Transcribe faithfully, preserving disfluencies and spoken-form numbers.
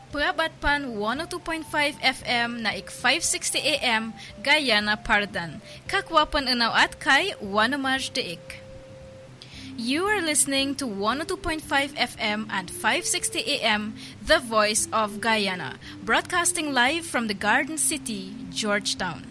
Purabat pan one oh two point five F M na ik five sixty A M Guyana Pardan. Kakwapan unaw at kay Wanamaj Deik. You are listening to one oh two point five F M and five sixty A M, The Voice of Guyana, broadcasting live from the Garden City, Georgetown.